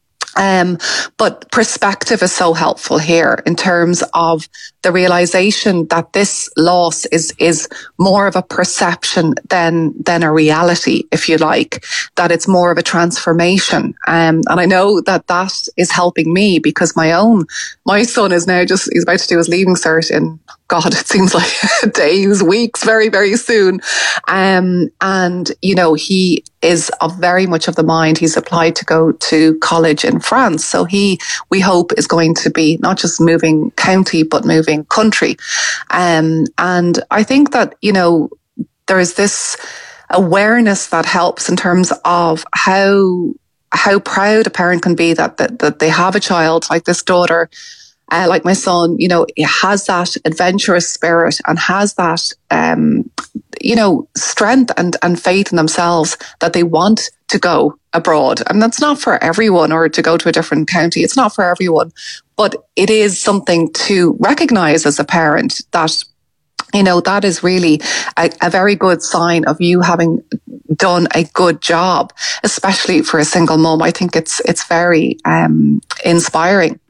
Um, but perspective is so helpful here in terms of the realization that this loss is, is more of a perception than, than a reality, if you like, that it's more of a transformation. Um, and I know that that is helping me because my own, my son is now just, he's about to do his leaving cert in, God, it seems like days, weeks, very, very soon. Um, and, you know, he is of very much of the mind. He's applied to go to college in France. So he, we hope, is going to be not just moving county, but moving country. Um, and I think that, you know, there is this awareness that helps in terms of how, how proud a parent can be that, that, that they have a child like this daughter. Uh, like my son, you know, has that adventurous spirit and has that, um, you know, strength and, and faith in themselves that they want to go abroad. And that's not for everyone, or to go to a different county. It's not for everyone, but it is something to recognize as a parent that, you know, that is really a, a very good sign of you having done a good job, especially for a single mum. I think it's, it's very, um, inspiring.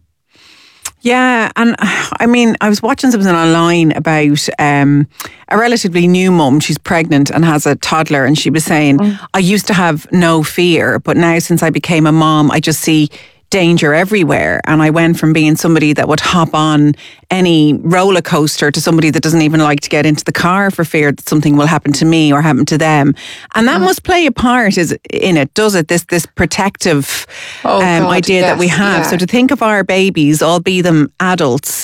Yeah, and I mean, I was watching something online about um, a relatively new mum. She's pregnant and has a toddler, and she was saying, mm. I used to have no fear, but now since I became a mom, I just see danger everywhere. And I went from being somebody that would hop on any roller coaster to somebody that doesn't even like to get into the car for fear that something will happen to me or happen to them. And that mm. must play a part is in it, does it? This this protective oh, um, God, idea yes, that we have. Yeah. So to think of our babies, all be them adults,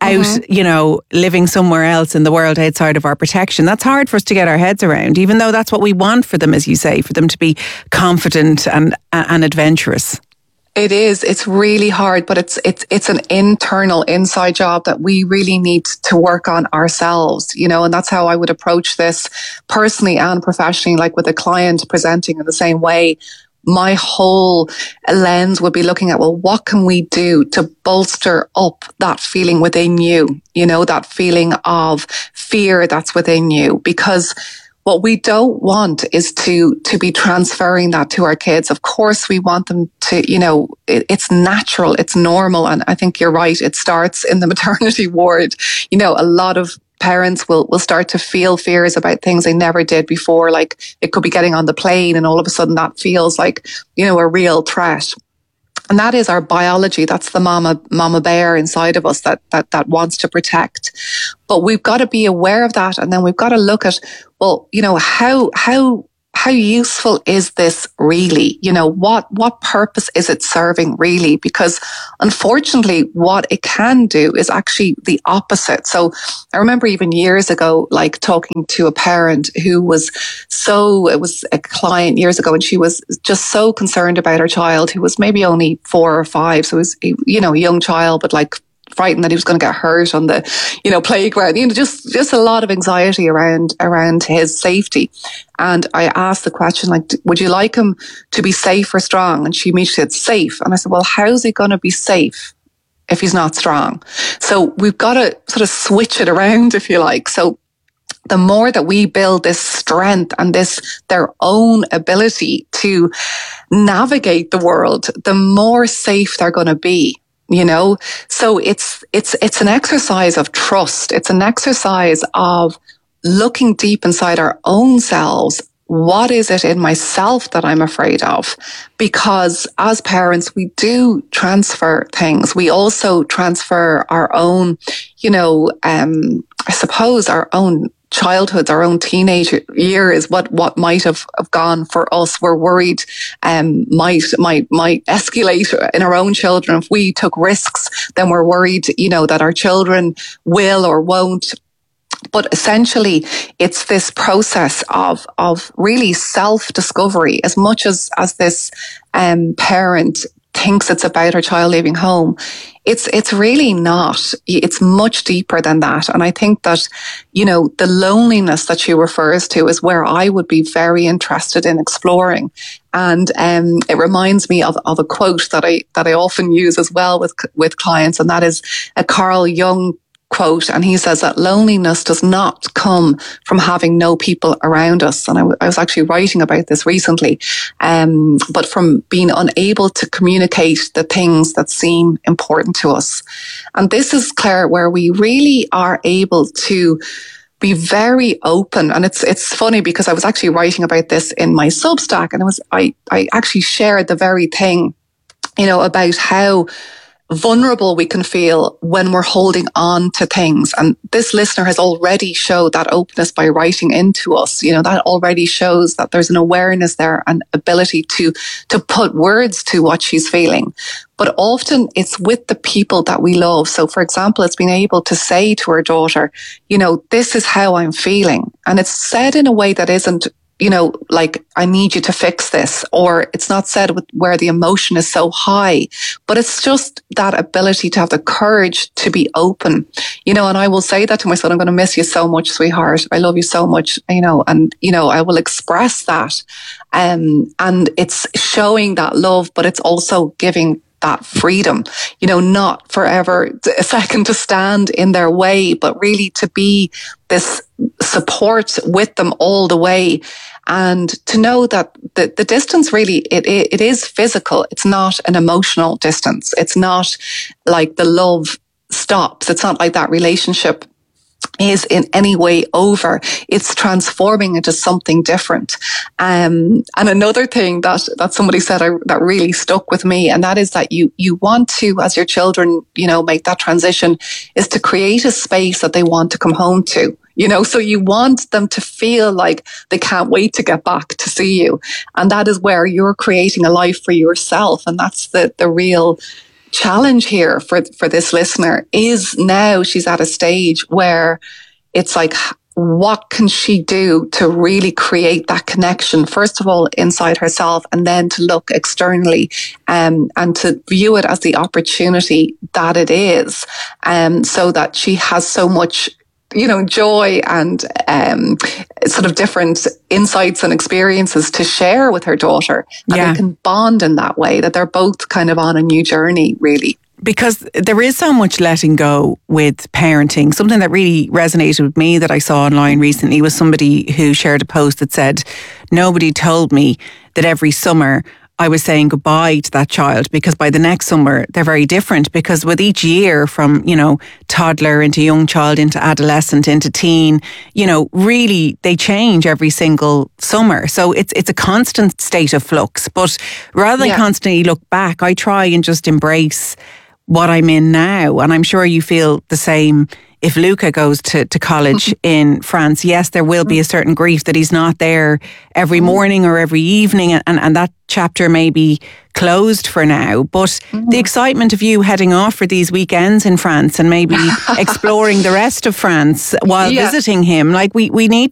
out, Mm-hmm. you know, living somewhere else in the world outside of our protection. That's hard for us to get our heads around, even though that's what we want for them, as you say, for them to be confident and and adventurous. It is. It's really hard, but it's it's it's an internal inside job that we really need to work on ourselves, you know, and that's how I would approach this personally and professionally, like with a client presenting in the same way. My whole lens would be looking at, well, what can we do to bolster up that feeling within you? You know, that feeling of fear that's within you, because what we don't want is to, to be transferring that to our kids. Of course, we want them to, you know, it, it's natural, it's normal. And I think you're right. It starts in the maternity ward. You know, a lot of parents will, will start to feel fears about things they never did before. Like it could be getting on the plane and all of a sudden that feels like, you know, a real threat. And that is our biology. That's the mama, mama bear inside of us that, that, that wants to protect. But we've got to be aware of that. And then we've got to look at, well, you know, how, how, how useful is this really? You know, what, what purpose is it serving really? Because unfortunately, what it can do is actually the opposite. So I remember even years ago, like talking to a parent who was so, it was a client years ago, and she was just so concerned about her child who was maybe only four or five. So it was, you know, a young child, but like frightened that he was going to get hurt on the, you know, playground, you know, just, just a lot of anxiety around, around his safety. And I asked the question, like, would you like him to be safe or strong? And she immediately said safe. And I said, well, how's he going to be safe if he's not strong? So we've got to sort of switch it around, if you like. So the more that we build this strength and this, their own ability to navigate the world, the more safe they're going to be. You know, so it's, it's, it's an exercise of trust. It's an exercise of looking deep inside our own selves. What is it in myself that I'm afraid of? Because as parents, we do transfer things. We also transfer our own, you know, um, I suppose our own childhoods, our own teenage years, what, what might have, have gone for us. We're worried, um, might, might, might escalate in our own children. If we took risks, then we're worried, you know, that our children will or won't. But essentially, it's this process of, of really self-discovery. As much as, as this, um, parent thinks it's about her child leaving home, it's, it's really not. It's much deeper than that. And I think that, you know, the loneliness that she refers to is where I would be very interested in exploring. And, um, it reminds me of, of a quote that I, that I often use as well with, with clients. And that is a Carl Jung quote, and he says that loneliness does not come from having no people around us. And I, w- I was actually writing about this recently, um, but from being unable to communicate the things that seem important to us. And this is, Claire, where we really are able to be very open. And it's it's funny because I was actually writing about this in my Substack, and it was I I actually shared the very thing, you know, about how vulnerable we can feel when we're holding on to things. And this listener has already showed that openness by writing into us. You know, that already shows that there's an awareness there and ability to, to put words to what she's feeling. But often it's with the people that we love. So for example, it's been able to say to her daughter, you know, this is how I'm feeling. And it's said in a way that isn't, you know, like, I need you to fix this, or it's not said with where the emotion is so high, but it's just that ability to have the courage to be open, you know. And I will say that to my son, I'm going to miss you so much, sweetheart. I love you so much, you know, and, you know, I will express that. Um, and it's showing that love, but it's also giving that freedom, you know, not forever a second to stand in their way, but really to be this support with them all the way. And to know that the, the distance really, it, it, it is physical. It's not an emotional distance. It's not like the love stops. It's not like that relationship is in any way over. It's transforming into something different. Um, and another thing that, that somebody said I, that really stuck with me, and that is that you, you want to, as your children, you know, make that transition, is to create a space that they want to come home to. You know, so you want them to feel like they can't wait to get back to see you. And that is where you're creating a life for yourself. And that's the, the real challenge here for, for this listener is now she's at a stage where it's like, what can she do to really create that connection, first of all, inside herself, and then to look externally um, and to view it as the opportunity that it is, um, so that she has so much, you know, joy and um, sort of different insights and experiences to share with her daughter. And yeah. they can bond in that way, that they're both kind of on a new journey, really. Because there is so much letting go with parenting. Something that really resonated with me that I saw online recently was somebody who shared a post that said, nobody told me that every summer I was saying goodbye to that child, because by the next summer they're very different, because with each year from, you know, toddler into young child into adolescent into teen, you know, really they change every single summer. So it's it's a constant state of flux. But rather than yeah. constantly look back, I try and just embrace what I'm in now. And I'm sure you feel the same if Luca goes to, to college in France. Yes, there will be a certain grief that he's not there every morning or every evening, and, and that chapter may be closed for now. But mm. the excitement of you heading off for these weekends in France and maybe exploring the rest of France while yeah. visiting him, like we, we need